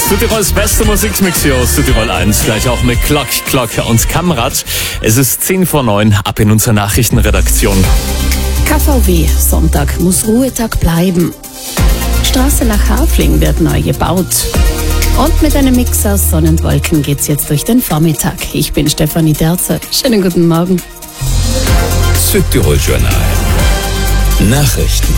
Südtirols beste Musikmix hier aus Südtirol 1, gleich auch mit Glock und Kamrat. Es ist 10:09, ab in unsere Nachrichtenredaktion. KVW, Sonntag muss Ruhetag bleiben. Straße nach Hafling wird neu gebaut. Und mit einem Mix aus Sonne und Wolken geht's jetzt durch den Vormittag. Ich bin Stefanie Derzer. Schönen guten Morgen. Südtirol Journal. Nachrichten.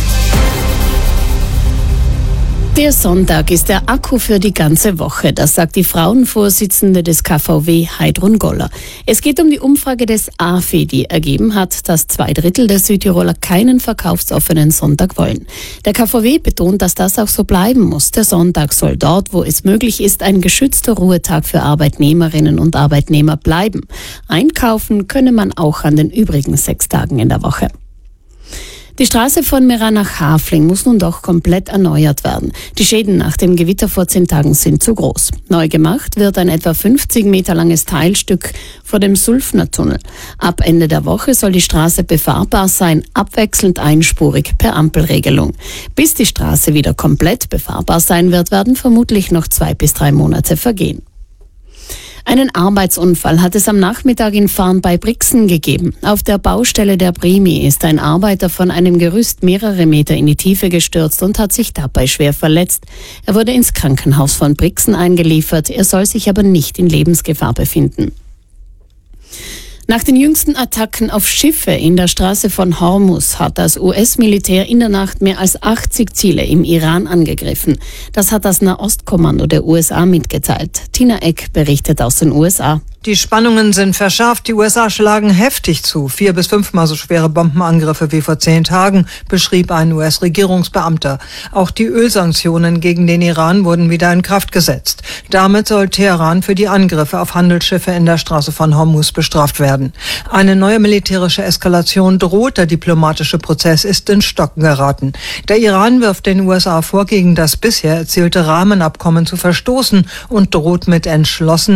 Der Sonntag ist der Akku für die ganze Woche, das sagt die Frauenvorsitzende des KVW, Heidrun Goller. Es geht um die Umfrage des AFI, die ergeben hat, dass 2/3 der Südtiroler keinen verkaufsoffenen Sonntag wollen. Der KVW betont, dass das auch so bleiben muss. Der Sonntag soll dort, wo es möglich ist, ein geschützter Ruhetag für Arbeitnehmerinnen und Arbeitnehmer bleiben. Einkaufen könne man auch an den übrigen 6 Tagen in der Woche. Die Straße von Meran nach Hafling muss nun doch komplett erneuert werden. Die Schäden nach dem Gewitter vor 10 Tagen sind zu groß. Neu gemacht wird ein etwa 50 Meter langes Teilstück vor dem Sulfner-Tunnel. Ab Ende der Woche soll die Straße befahrbar sein, abwechselnd einspurig per Ampelregelung. Bis die Straße wieder komplett befahrbar sein wird, werden vermutlich noch 2 bis 3 Monate vergehen. Einen Arbeitsunfall hat es am Nachmittag in Farn bei Brixen gegeben. Auf der Baustelle der Primi ist ein Arbeiter von einem Gerüst mehrere Meter in die Tiefe gestürzt und hat sich dabei schwer verletzt. Er wurde ins Krankenhaus von Brixen eingeliefert, er soll sich aber nicht in Lebensgefahr befinden. Nach den jüngsten Attacken auf Schiffe in der Straße von Hormuz hat das US-Militär in der Nacht mehr als 80 Ziele im Iran angegriffen. Das hat das Nahostkommando der USA mitgeteilt. Tina Eck berichtet aus den USA. Die Spannungen sind verschärft. Die USA schlagen heftig zu. 4- bis 5-mal so schwere Bombenangriffe wie vor 10 Tagen, beschrieb ein US-Regierungsbeamter. Auch die Ölsanktionen gegen den Iran wurden wieder in Kraft gesetzt. Damit soll Teheran für die Angriffe auf Handelsschiffe in der Straße von Hormuz bestraft werden. Eine neue militärische Eskalation droht. Der diplomatische Prozess ist ins Stocken geraten. Der Iran wirft den USA vor, gegen das bisher erzielte Rahmenabkommen zu verstoßen und droht mit entschlossen